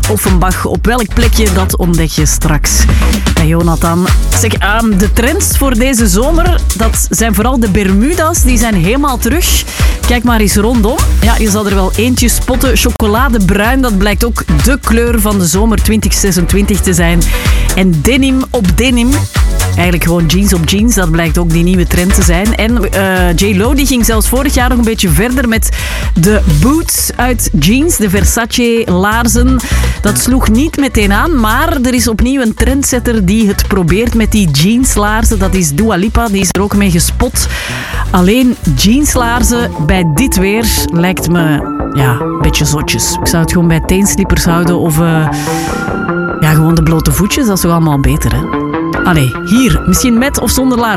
Offenbach. Op welk plekje, dat ontdek je straks bij Jonathan. Zeg, de trends voor deze zomer, dat zijn vooral de Bermuda's. Die zijn helemaal terug. Kijk maar eens rondom. Ja, je zal er wel eentje spotten. Chocoladebruin, dat blijkt ook de kleur van de zomer 2026 te zijn. En denim op denim. Eigenlijk gewoon jeans op jeans, dat blijkt ook die nieuwe trend te zijn. En J.Lo die ging zelfs vorig jaar nog een beetje verder met de boots uit jeans, de Versace laarzen. Dat sloeg niet meteen aan, maar er is opnieuw een trendsetter die het probeert met die jeanslaarzen. Dat is Dua Lipa, die is er ook mee gespot. Alleen jeanslaarzen bij dit weer lijkt me een beetje zotjes. Ik zou het gewoon bij teenslippers houden of gewoon de blote voetjes, dat is toch allemaal beter, hè? Allee, hier, misschien met of zonder laarzen.